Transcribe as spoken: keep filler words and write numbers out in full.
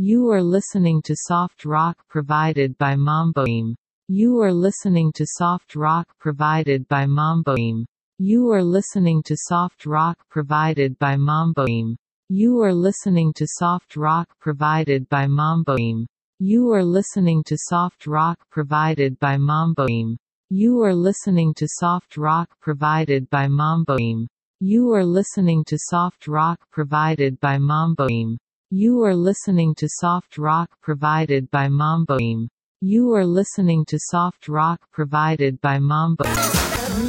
You are listening to soft rock provided by Mamboim. You are listening to soft rock provided by Mamboim. You are listening to soft rock provided by Mamboim. You are listening to soft rock provided by Mamboim. You are listening to soft rock provided by Mamboim. You are listening to soft rock provided by Mamboim. You are listening to soft rock provided by Mamboim. You are listening to soft rock provided by Mamboim. You are listening to soft rock provided by Mamboim.